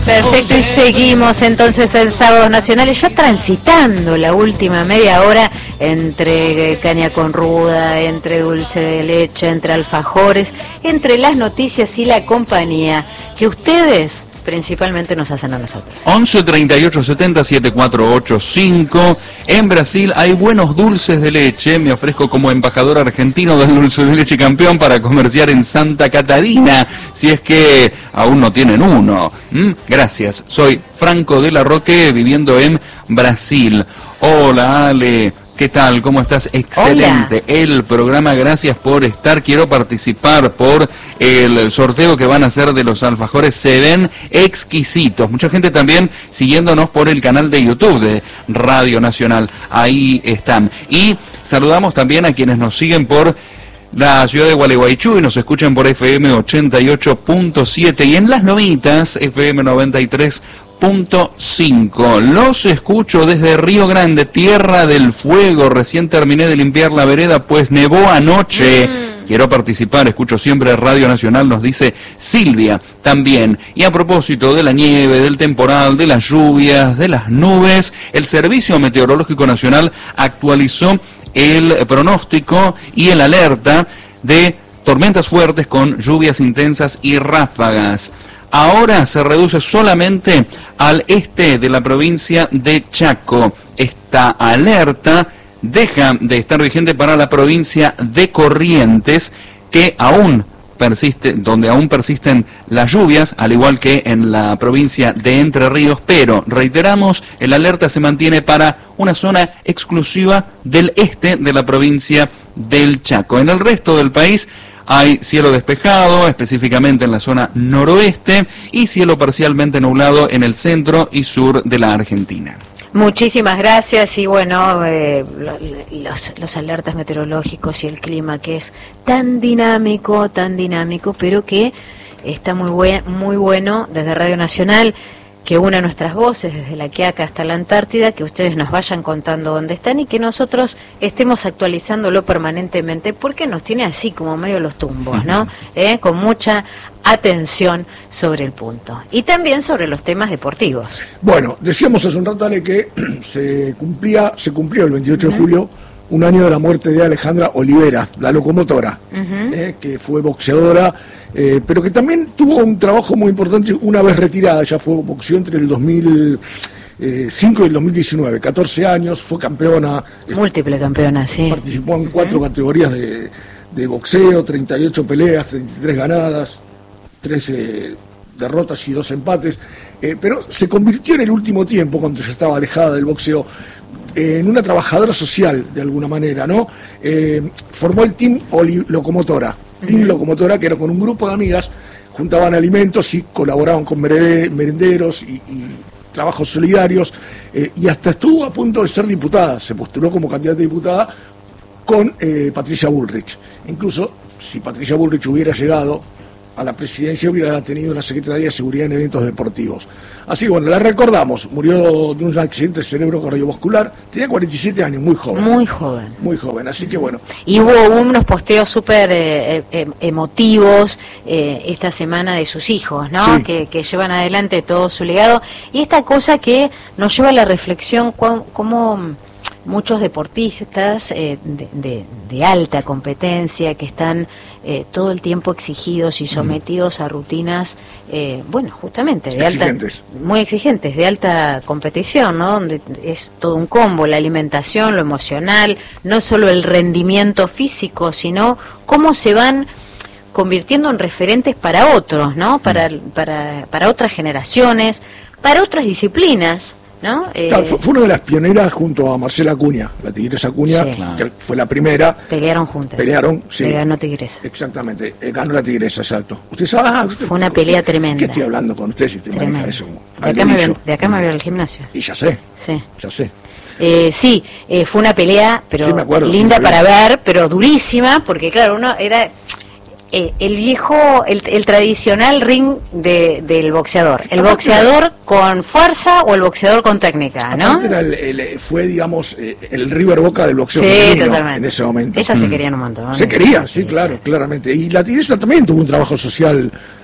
Perfecto, y seguimos entonces el Sábados Nacionales, ya transitando la última media hora entre caña con ruda, entre dulce de leche, entre alfajores, entre las noticias y la compañía que ustedes principalmente nos hacen a nosotros. 11 38 70 7485. En Brasil hay buenos dulces de leche. Me ofrezco como embajador argentino del dulce de leche campeón para comerciar en Santa Catarina, si es que aún no tienen uno. Gracias. Soy Franco de la Roque, viviendo en Brasil. Hola, Ale. ¿Qué tal? ¿Cómo estás? Excelente. Hola. El programa, gracias por estar. Quiero participar por el sorteo que van a hacer de los alfajores. Se ven exquisitos. Mucha gente también siguiéndonos por el canal de YouTube de Radio Nacional. Ahí están. Y saludamos también a quienes nos siguen por la ciudad de Gualeguaychú y nos escuchan por FM 88.7 y en Las Novitas, FM 93.5. Los escucho desde Río Grande, Tierra del Fuego. Recién terminé de limpiar la vereda, pues nevó anoche. Quiero participar, escucho siempre Radio Nacional, nos dice Silvia también. Y a propósito de la nieve, del temporal, de las lluvias, de las nubes, el Servicio Meteorológico Nacional actualizó el pronóstico y el alerta de tormentas fuertes con lluvias intensas y ráfagas. Ahora se reduce solamente al este de la provincia de Chaco. Esta alerta deja de estar vigente para la provincia de Corrientes, que aún persiste, donde aún persisten las lluvias, al igual que en la provincia de Entre Ríos, pero reiteramos, el alerta se mantiene para una zona exclusiva del este de la provincia del Chaco. En el resto del país hay cielo despejado, específicamente en la zona noroeste, y cielo parcialmente nublado en el centro y sur de la Argentina. Muchísimas gracias. Y bueno, los alertas meteorológicos y el clima, que es tan dinámico, pero que está muy bueno desde Radio Nacional, que una nuestras voces desde la Quiaca hasta la Antártida, que ustedes nos vayan contando dónde están y que nosotros estemos actualizándolo permanentemente, porque nos tiene así como medio los tumbos, ¿no? Con mucha atención sobre el punto. Y también sobre los temas deportivos. Bueno, decíamos hace un rato, Ale, que se cumplió el 28 de julio un año de la muerte de Alejandra Olivera, la locomotora, que fue boxeadora, pero que también tuvo un trabajo muy importante una vez retirada. Ya fue boxeó entre el 2005 y el 2019, 14 años, fue campeona. Múltiple campeona, sí. Participó en 4 categorías de boxeo, 38 peleas, 33 ganadas, 13 derrotas y 2 empates, pero se convirtió en el último tiempo, cuando ya estaba alejada del boxeo, en una trabajadora social, de alguna manera, ¿no? Formó el Team Locomotora, Team Locomotora, que era con un grupo de amigas, juntaban alimentos y colaboraban con merenderos y trabajos solidarios, y hasta estuvo a punto de ser diputada, se postuló como candidata a diputada con Patricia Bullrich. Incluso, si Patricia Bullrich hubiera llegado a la presidencia, hubiera tenido una Secretaría de Seguridad en eventos deportivos. Así que bueno, la recordamos, murió de un accidente cerebro cardiovascular, tenía 47 años, muy joven. Muy joven, así que bueno. Y hubo unos posteos súper emotivos esta semana de sus hijos, ¿no? Sí. Que llevan adelante todo su legado. Y esta cosa que nos lleva a la reflexión, cómo muchos deportistas de alta competencia, que están todo el tiempo exigidos y sometidos a rutinas, justamente muy exigentes, de alta competición, ¿no? Donde es todo un combo, la alimentación, lo emocional, no solo el rendimiento físico, sino cómo se van convirtiendo en referentes para otros, ¿no? Para otras generaciones, para otras disciplinas, ¿no? Claro, fue una de las pioneras junto a Marcela Acuña, la Tigresa Acuña, sí, claro, que fue la primera. Pelearon juntas. Sí. Le ganó Tigresa. Exactamente, ganó la Tigresa, exacto. Usted sabe, fue una pelea tremenda. ¿Qué estoy hablando con usted si usted maneja eso? De acá me veo al gimnasio. Y ya sé. Sí. Ya sé. Fue una pelea, pero sí, me acuerdo, linda para ver, pero durísima, porque claro, uno era el viejo, el tradicional ring del boxeador. El boxeador con fuerza o el boxeador con técnica, ¿no? Fue, digamos, el River Boca del boxeo femenino en ese momento. Ellas se querían un montón. Se querían, sí, claro, claramente. Y la Tigresa también tuvo un trabajo social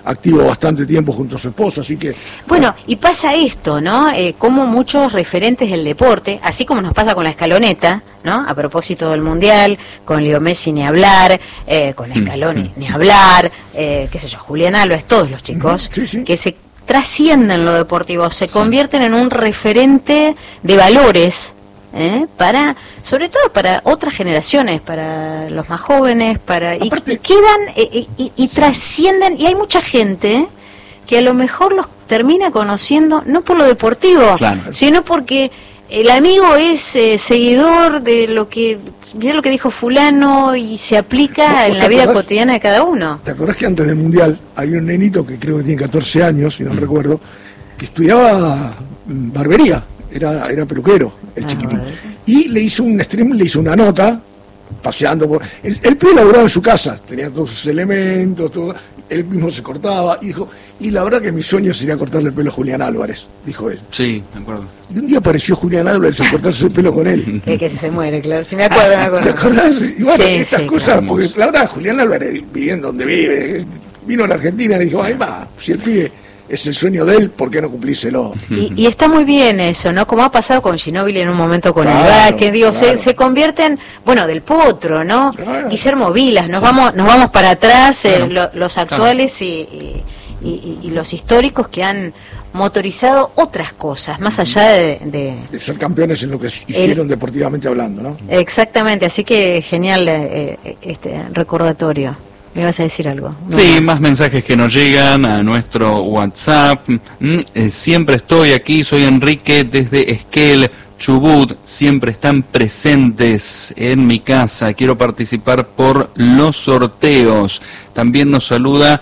activo bastante tiempo junto a su esposa, así que... Bueno, y pasa esto, ¿no? Como muchos referentes del deporte, así como nos pasa con la escaloneta, ¿no? A propósito del Mundial, con Leo Messi ni hablar, con Scaloni ni hablar, qué sé yo, Julián Álvarez, todos los chicos, que se trascienden lo deportivo, se convierten en un referente de valores, para, sobre todo para otras generaciones, para los más jóvenes, y quedan y trascienden, y hay mucha gente que a lo mejor los termina conociendo no por lo deportivo, sino porque el amigo es seguidor de lo que, mira lo que dijo fulano, y se aplica en la vida cotidiana de cada uno. ¿Te acordás que antes del Mundial hay un nenito que creo que tiene 14 años, si no recuerdo, que estudiaba barbería? Era peluquero, el chiquitín. Y le hizo un stream, le hizo una nota, paseando por... El pibe laburaba en su casa, tenía todos sus elementos, todo, él mismo se cortaba, y dijo, y la verdad que mi sueño sería cortarle el pelo a Julián Álvarez, dijo él. Sí, me acuerdo. Y un día apareció Julián Álvarez a cortarse el pelo con él. Que se muere, claro, si me acuerdo, ¿Te acordás? Y bueno, estas cosas, porque la verdad, Julián Álvarez, viviendo donde vive, vino a la Argentina y dijo, ay va, si el pibe... es el sueño de él, ¿por qué no cumplírselo? Y está muy bien eso, ¿no? Como ha pasado con Ginóbili en un momento con el que digo, se convierten, bueno, del Potro, ¿no? Guillermo Vilas, nos vamos para atrás, los actuales y los históricos que han motorizado otras cosas, más allá de ser campeones en lo que hicieron deportivamente hablando, ¿no? Exactamente, así que genial este recordatorio. ¿Me vas a decir algo? Sí, más mensajes que nos llegan a nuestro WhatsApp. Siempre estoy aquí, soy Enrique desde Esquel, Chubut. Siempre están presentes en mi casa. Quiero participar por los sorteos. También nos saluda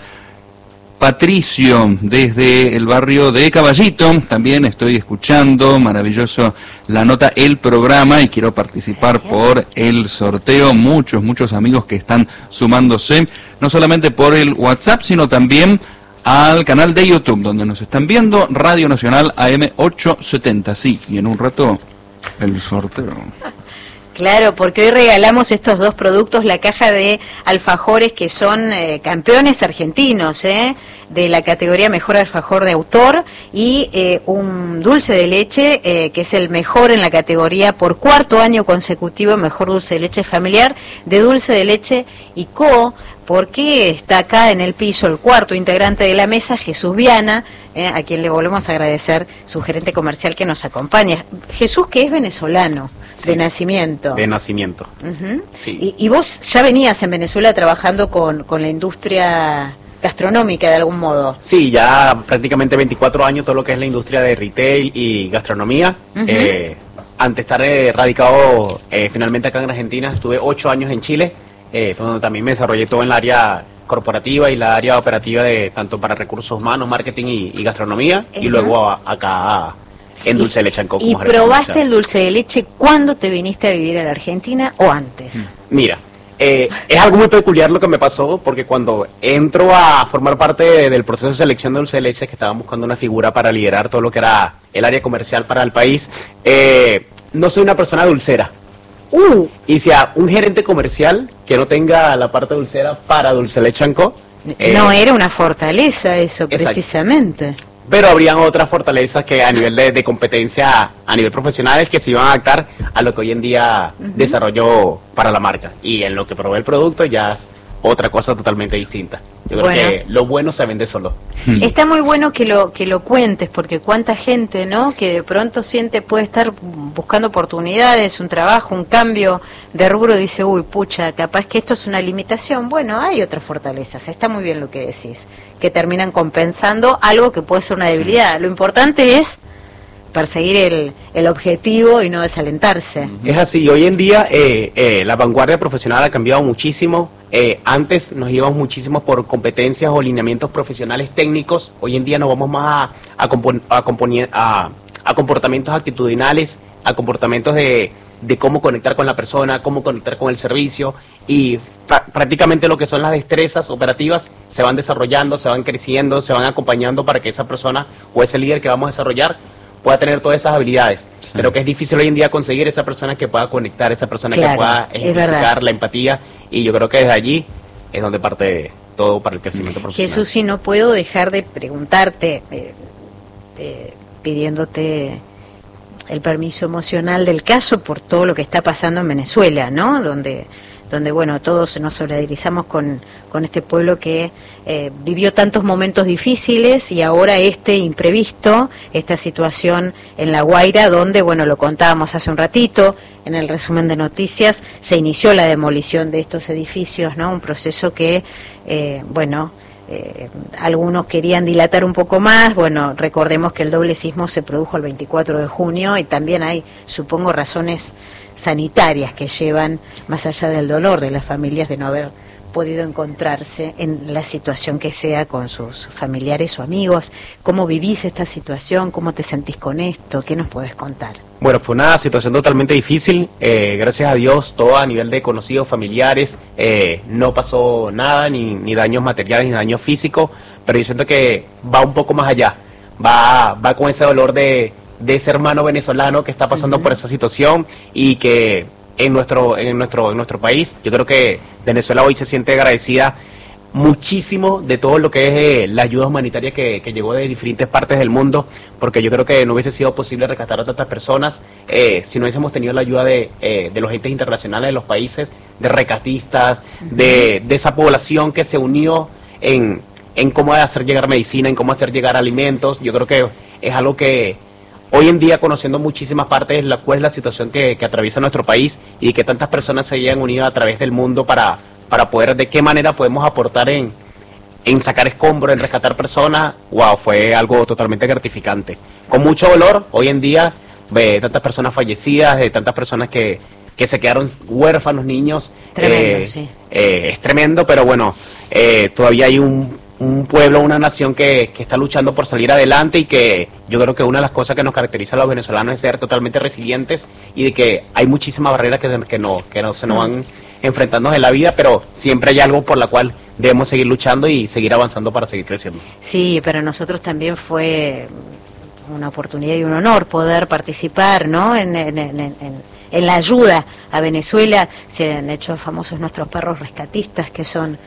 Patricio desde el barrio de Caballito. También estoy escuchando, maravilloso la nota, el programa, y quiero participar por el sorteo. Muchos amigos que están sumándose, no solamente por el WhatsApp, sino también al canal de YouTube, donde nos están viendo, Radio Nacional AM 870. Sí, y en un rato el sorteo. Claro, porque hoy regalamos estos dos productos, la caja de alfajores que son campeones argentinos, de la categoría Mejor Alfajor de Autor, y un dulce de leche que es el mejor en la categoría por cuarto año consecutivo, Mejor Dulce de Leche Familiar, de Dulce de Leche y Co., porque está acá en el piso el cuarto integrante de la mesa, Jesús Viana, a quien le volvemos a agradecer, su gerente comercial que nos acompaña. Jesús, que es venezolano, de nacimiento. De nacimiento. Sí. Y vos ya venías en Venezuela trabajando con la industria gastronómica de algún modo. Sí, ya prácticamente 24 años todo lo que es la industria de retail y gastronomía. Antes de estar radicado finalmente acá en Argentina, estuve 8 años en Chile, donde también me desarrollé todo en el área corporativa y la área operativa de tanto para recursos humanos, marketing y gastronomía, y luego acá en Dulce de Leche en Co. ¿Y probaste el dulce de leche cuando te viniste a vivir a la Argentina o antes? Mira, es algo muy peculiar lo que me pasó, porque cuando entro a formar parte del proceso de selección de dulce de leche, que estaban buscando una figura para liderar todo lo que era el área comercial para el país, no soy una persona dulcera. Y si a un gerente comercial que no tenga la parte dulcera para Dulce Leche en Co. No era una fortaleza eso, exacto, precisamente. Pero habrían otras fortalezas que a nivel de competencia, a nivel profesional, que se iban a adaptar a lo que hoy en día desarrollo para la marca. Y en lo que probé el producto ya es otra cosa totalmente distinta. Yo creo que lo bueno se vende solo. Está muy bueno que lo cuentes, porque cuánta gente, ¿no?, que de pronto puede estar buscando oportunidades, un trabajo, un cambio de rubro, dice, uy, pucha, capaz que esto es una limitación. Bueno, hay otras fortalezas, está muy bien lo que decís, que terminan compensando algo que puede ser una debilidad. Lo importante es perseguir el objetivo y no desalentarse. Es así, hoy en día la vanguardia profesional ha cambiado muchísimo. Antes nos íbamos muchísimo por competencias o lineamientos profesionales técnicos. Hoy en día nos vamos más a comportamientos actitudinales, a comportamientos de cómo conectar con la persona, cómo conectar con el servicio, y prácticamente lo que son las destrezas operativas se van desarrollando, se van creciendo, se van acompañando para que esa persona o ese líder que vamos a desarrollar pueda tener todas esas habilidades. Sí. Pero que es difícil hoy en día conseguir esa persona que pueda conectar, esa persona que pueda ejemplificar la empatía, y yo creo que desde allí es donde parte todo para el crecimiento profesional. Jesús, si no puedo dejar de preguntarte, pidiéndote el permiso emocional del caso por todo lo que está pasando en Venezuela, ¿no? Donde bueno, todos nos solidarizamos con este pueblo que vivió tantos momentos difíciles y ahora este imprevisto, esta situación en La Guaira, donde, bueno, lo contábamos hace un ratito, en el resumen de noticias, se inició la demolición de estos edificios, ¿no? Un proceso que, algunos querían dilatar un poco más. Bueno, recordemos que el doble sismo se produjo el 24 de junio y también hay, supongo, razones sanitarias que llevan, más allá del dolor de las familias de no haber podido encontrarse en la situación que sea con sus familiares o amigos. ¿Cómo vivís esta situación? ¿Cómo te sentís con esto? ¿Qué nos podés contar? Bueno, fue una situación totalmente difícil, gracias a Dios, todo a nivel de conocidos, familiares, no pasó nada, ni daños materiales, ni daños físicos, pero yo siento que va un poco más allá, va con ese dolor de ese hermano venezolano que está pasando por esa situación y que en nuestro país, yo creo que Venezuela hoy se siente agradecida muchísimo de todo lo que es la ayuda humanitaria que llegó de diferentes partes del mundo, porque yo creo que no hubiese sido posible rescatar a tantas personas si no hubiésemos tenido la ayuda de los entes internacionales de los países, de rescatistas, de esa población que se unió en cómo hacer llegar medicina, en cómo hacer llegar alimentos. Yo creo que es algo que hoy en día, conociendo muchísimas partes cuál es la situación que atraviesa nuestro país y que tantas personas se hayan unido a través del mundo para poder, de qué manera podemos aportar en sacar escombros, en rescatar personas, wow, fue algo totalmente gratificante. Con mucho dolor, hoy en día, de tantas personas fallecidas, de tantas personas que se quedaron huérfanos, niños. Tremendo, sí. Es tremendo, pero bueno, todavía hay un pueblo, una nación que está luchando por salir adelante y que yo creo que una de las cosas que nos caracteriza a los venezolanos es ser totalmente resilientes y de que hay muchísimas barreras que no se nos van enfrentándonos en la vida, pero siempre hay algo por la cual debemos seguir luchando y seguir avanzando para seguir creciendo. Sí, para nosotros también fue una oportunidad y un honor poder participar, ¿no? En la ayuda a Venezuela. Se han hecho famosos nuestros perros rescatistas, que son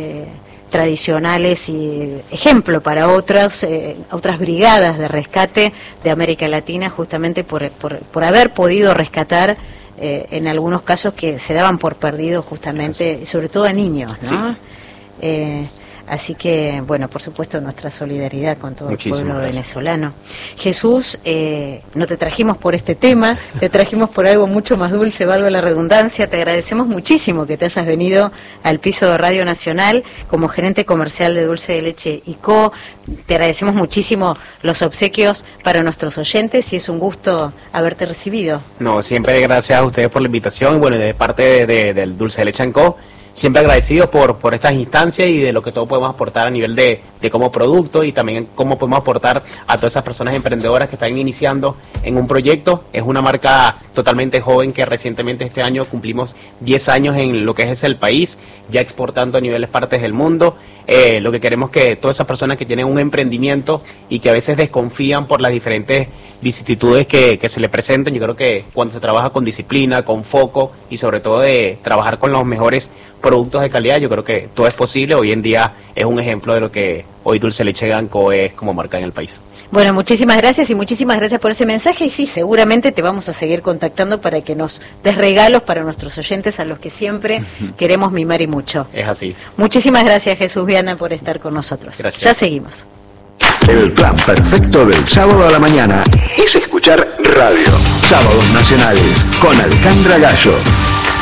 tradicionales y ejemplo para otras brigadas de rescate de América Latina, justamente por haber podido rescatar en algunos casos que se daban por perdidos justamente, sobre todo a niños, ¿no? Sí. Así que, bueno, por supuesto, nuestra solidaridad con todo el pueblo venezolano. Jesús, no te trajimos por este tema, te trajimos por algo mucho más dulce, valga la redundancia. Te agradecemos muchísimo que te hayas venido al piso de Radio Nacional como gerente comercial de Dulce de Leche y Co. Te agradecemos muchísimo los obsequios para nuestros oyentes y es un gusto haberte recibido. No, siempre gracias a ustedes por la invitación. Bueno, de parte del Dulce de Leche Co, siempre agradecidos por estas instancias y de lo que todos podemos aportar a nivel de como producto y también cómo podemos aportar a todas esas personas emprendedoras que están iniciando en un proyecto. Es una marca totalmente joven que recientemente este año cumplimos 10 años en lo que es el país, ya exportando a niveles partes del mundo. Lo que queremos que todas esas personas que tienen un emprendimiento y que a veces desconfían por las diferentes vicisitudes que se le presenten, yo creo que cuando se trabaja con disciplina, con foco y sobre todo de trabajar con los mejores productos de calidad, yo creo que todo es posible. Hoy en día es un ejemplo de lo que hoy Dulce Leche Ganco es como marca en el país. Bueno, muchísimas gracias y muchísimas gracias por ese mensaje y sí, seguramente te vamos a seguir contactando para que nos des regalos para nuestros oyentes a los que siempre queremos mimar y mucho. Es así. Muchísimas gracias, Jesús Viana, por estar con nosotros. Gracias. Ya seguimos. El plan perfecto del sábado a la mañana es escuchar radio. Sábados Nacionales con Alejandra Gallo.